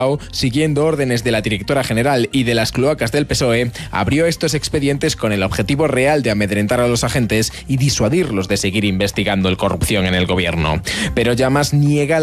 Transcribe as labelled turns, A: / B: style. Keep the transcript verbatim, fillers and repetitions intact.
A: siguiendo órdenes de la directora general y de las cloacas del P S O E, abrió estos expedientes con el objetivo real de amedrentar a los agentes y disuadirlos de seguir investigando la corrupción en el gobierno. Pero Llamas niega